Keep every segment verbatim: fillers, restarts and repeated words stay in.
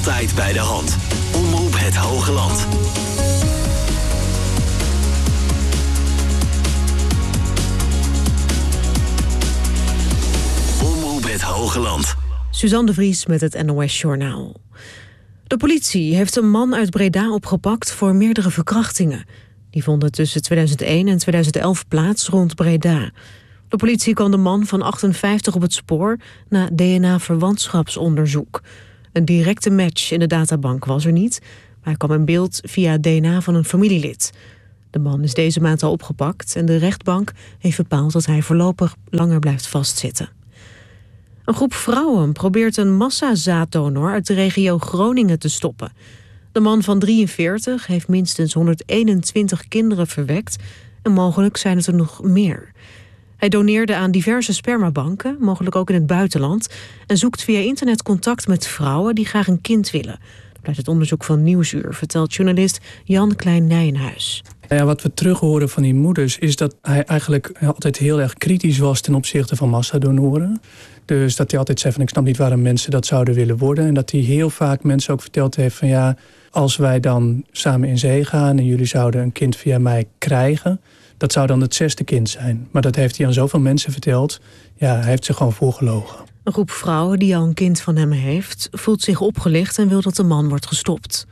Altijd bij de hand. Omroep Het Hoge Land. Omroep Het Hoge Land. Suzanne de Vries met het N O S-journaal. De politie heeft een man uit Breda opgepakt voor meerdere verkrachtingen. Die vonden tussen tweeduizend één en tweeduizend elf plaats rond Breda. De politie kwam de man van achtenvijftig op het spoor na D N A-verwantschapsonderzoek. Een directe match in de databank was er niet, maar hij kwam in beeld via D N A van een familielid. De man is deze maand al opgepakt en de rechtbank heeft bepaald dat hij voorlopig langer blijft vastzitten. Een groep vrouwen probeert een massazaaddonor uit de regio Groningen te stoppen. De man van drieënveertig heeft minstens honderdeenentwintig kinderen verwekt en mogelijk zijn het er nog meer. Hij doneerde aan diverse spermabanken, mogelijk ook in het buitenland, en zoekt via internet contact met vrouwen die graag een kind willen. Dat blijkt het onderzoek van Nieuwsuur, vertelt journalist Jan Klein-Nijenhuis. Ja, wat we terug horen van die moeders is dat hij eigenlijk altijd heel erg kritisch was ten opzichte van massadonoren. Dus dat hij altijd zei van ik snap niet waarom mensen dat zouden willen worden. En dat hij heel vaak mensen ook verteld heeft van ja, als wij dan samen in zee gaan en jullie zouden een kind via mij krijgen, dat zou dan het zesde kind zijn. Maar dat heeft hij aan zoveel mensen verteld. Ja, hij heeft zich gewoon voorgelogen. Een groep vrouwen die al een kind van hem heeft, voelt zich opgelicht en wil dat de man wordt gestopt.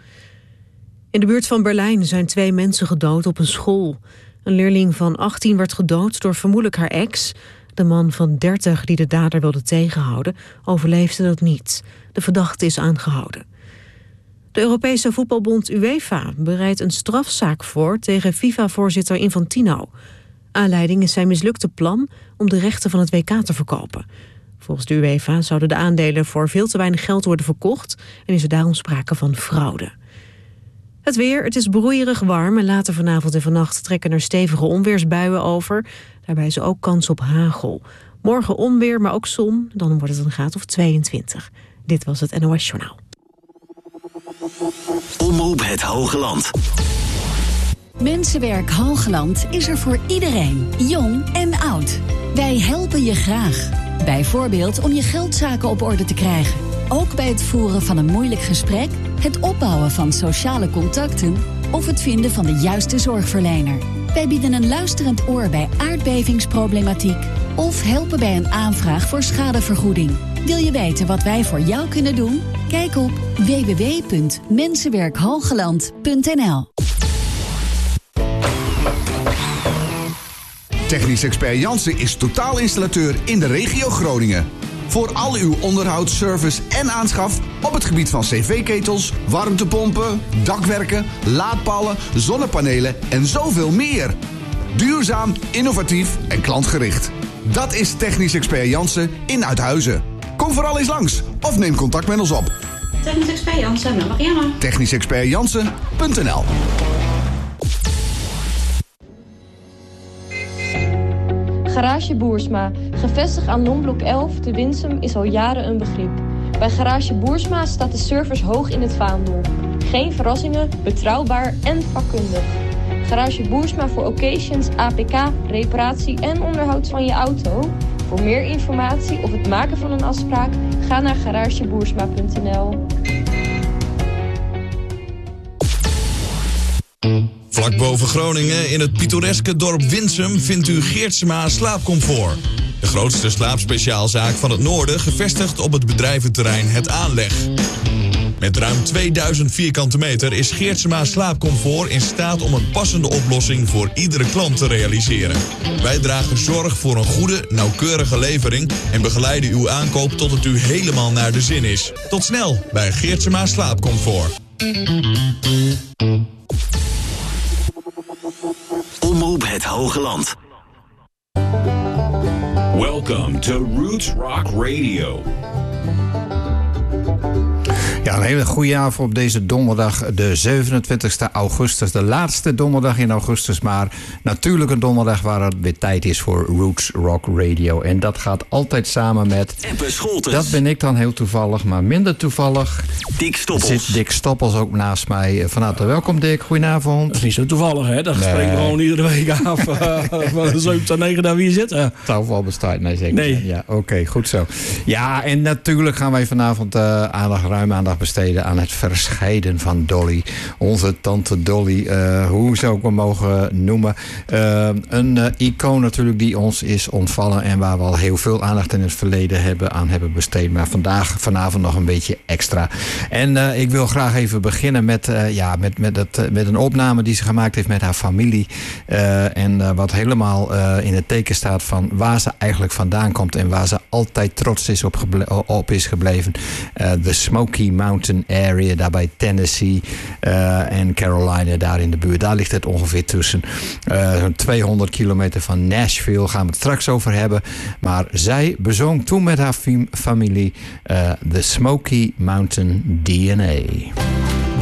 In de buurt van Berlijn zijn twee mensen gedood op een school. Een leerling van achttien werd gedood door vermoedelijk haar ex. De man van dertig die de dader wilde tegenhouden, overleefde dat niet. De verdachte is aangehouden. De Europese voetbalbond UEFA bereidt een strafzaak voor tegen FIFA-voorzitter Infantino. Aanleiding is zijn mislukte plan om de rechten van het W K te verkopen. Volgens de UEFA zouden de aandelen voor veel te weinig geld worden verkocht en is er daarom sprake van fraude. Het weer, het is broeierig warm en later vanavond en vannacht trekken er stevige onweersbuien over. Daarbij is er ook kans op hagel. Morgen onweer, maar ook zon, dan wordt het een graad of tweeëntwintig. Dit was het N O S-journaal. Omroep Het Hoge Land. Mensenwerk Hoogland is er voor iedereen, jong en oud. Wij helpen je graag. Bijvoorbeeld om je geldzaken op orde te krijgen. Ook bij het voeren van een moeilijk gesprek, het opbouwen van sociale contacten of het vinden van de juiste zorgverlener. Wij bieden een luisterend oor bij aardbevingsproblematiek of helpen bij een aanvraag voor schadevergoeding. Wil je weten wat wij voor jou kunnen doen? Kijk op w w w punt mensenwerkhogeland punt n l. Technisch Expert Jansen is totaalinstallateur in de regio Groningen. Voor al uw onderhoud, service en aanschaf op het gebied van cv-ketels, warmtepompen, dakwerken, laadpalen, zonnepanelen en zoveel meer. Duurzaam, innovatief en klantgericht. Dat is Technisch Expert Jansen in Uithuizen. Kom vooral eens langs of neem contact met ons op. Technisch Expert Jansen, met Marianne. technisch expert jansen punt n l. Garage Boersma, gevestigd aan Lombok elf te Winsum, is al jaren een begrip. Bij Garage Boersma staat de service hoog in het vaandel. Geen verrassingen, betrouwbaar en vakkundig. Garage Boersma voor occasions, A P K, reparatie en onderhoud van je auto. Voor meer informatie of het maken van een afspraak, ga naar garage boersma punt n l. Vlak boven Groningen, in het pittoreske dorp Winsum, vindt u Geertsma Slaapcomfort. De grootste slaapspeciaalzaak van het noorden, gevestigd op het bedrijventerrein Het Aanleg. Met ruim tweeduizend vierkante meter is Geertsma Slaapcomfort in staat om een passende oplossing voor iedere klant te realiseren. Wij dragen zorg voor een goede, nauwkeurige levering en begeleiden uw aankoop tot het u helemaal naar de zin is. Tot snel bij Geertsma Slaapcomfort. Omroep Het Hoge Land. Welcome to Roots Rock Radio. Ja, een hele goede avond op deze donderdag, de zevenentwintigste augustus. De laatste donderdag in augustus, maar natuurlijk een donderdag waar het weer tijd is voor Roots Rock Radio. En dat gaat altijd samen met... Eppe Scholtens. Dat ben ik dan heel toevallig, maar minder toevallig... Dick Stoppels. Zit Dick Stoppels ook naast mij. Van harte welkom, Dick. Goedenavond. Dat is niet zo toevallig, hè? Dat nee. spreken we gewoon iedere week af. Van de zeven tot negen daar wie je zit. Toeval bestaat, nee zeker. Nee. Ja, oké, okay, goed zo. Ja, en natuurlijk gaan wij vanavond uh, aandacht, ruim aandacht besteden aan het verscheiden van Dolly. Onze tante Dolly, uh, hoe zou ik hem mogen noemen. Uh, een uh, icoon natuurlijk die ons is ontvallen en waar we al heel veel aandacht in het verleden hebben aan hebben besteed. Maar vandaag, vanavond nog een beetje extra. En uh, ik wil graag even beginnen met, uh, ja, met, met, het, uh, met een opname die ze gemaakt heeft met haar familie. Uh, en uh, wat helemaal uh, in het teken staat van waar ze eigenlijk vandaan komt en waar ze altijd trots is op, geble- op is gebleven. Uh, de Smoky Mountain Area, daar bij Tennessee uh, en Carolina, daar in de buurt. Daar ligt het ongeveer tussen. Uh, zo'n tweehonderd kilometer van Nashville gaan we het straks over hebben. Maar zij bezong toen met haar fam- familie uh, de Smoky Mountain D N A.